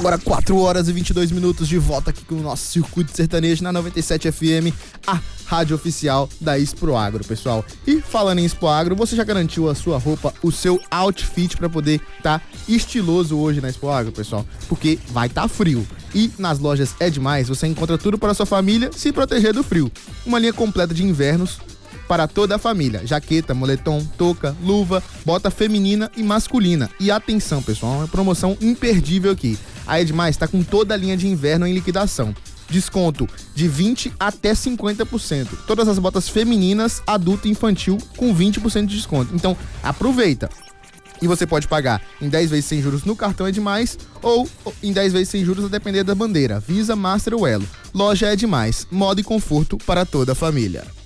Agora 4 horas e 22 minutos de volta aqui com o nosso Circuito Sertanejo na 97 FM, a rádio oficial da Expo Agro, pessoal. E falando em Expo Agro, você já garantiu a sua roupa, o seu outfit para poder estar estiloso hoje na Expo Agro, pessoal? Porque vai estar frio. E nas lojas É Demais você encontra tudo para a sua família se proteger do frio. Uma linha completa de invernos para toda a família: jaqueta, moletom, touca, luva, bota feminina e masculina. E atenção, pessoal, uma promoção imperdível aqui. A É Demais está com toda a linha de inverno em liquidação. Desconto de 20% até 50%. Todas as botas femininas, adulto e infantil com 20% de desconto. Então, aproveita. E você pode pagar em 10 vezes sem juros no cartão É Demais ou em 10 vezes sem juros a depender da bandeira, Visa, Master ou Elo. Loja É Demais, moda e conforto para toda a família.